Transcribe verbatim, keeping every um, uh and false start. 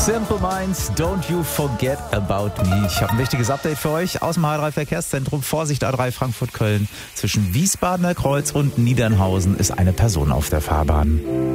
Simple Minds, don't you forget about me. Ich habe ein wichtiges Update für euch aus dem H drei Verkehrszentrum. Vorsicht A drei Frankfurt-Köln. Zwischen Wiesbadener Kreuz und Niedernhausen ist eine Person auf der Fahrbahn.